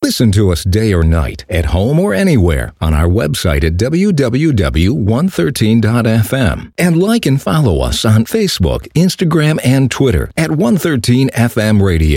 Listen to us day or night, at home or anywhere, on our website at www.113.fm. And like and follow us on Facebook, Instagram, and Twitter at 113 FM Radio.